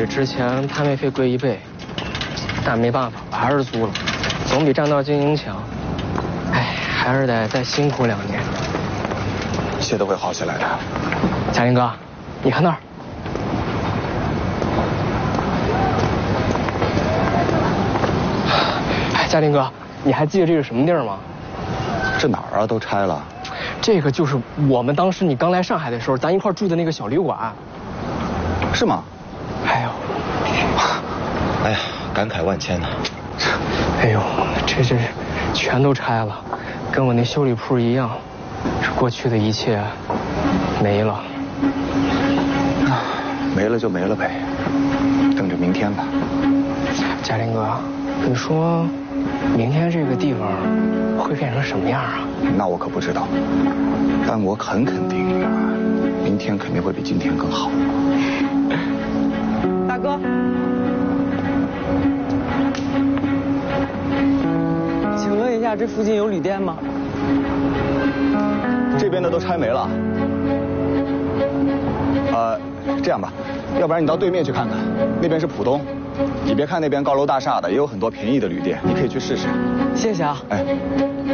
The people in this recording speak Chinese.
之前摊位费贵1倍，但没办法，我还是租了，总比占道经营强。哎，还是得再辛苦2年。 一切都会好起来的。 嘉林哥，你看那儿。哎，嘉林哥，你还记得这是什么地儿吗？ 这哪儿啊？都拆了。 这个就是我们当时你刚来上海的时候，咱一块住的那个小旅馆。 是吗？ 哎呦， 哎呀，感慨万千呐。 哎呦，这全都拆了，跟我那修理铺一样，这过去的一切没了。 没了就没了呗，等着明天吧。 嘉林哥，你说明天这个地方会变成什么样啊？ 那我可不知道，但我很肯定，明天肯定会比今天更好。 大哥，请问一下，这附近有旅店吗？ 这边的都拆没了。这样吧，要不然你到对面去看看，那边是浦东。你别看那边高楼大厦的，也有很多便宜的旅店，你可以去试试。 谢谢啊。 哎。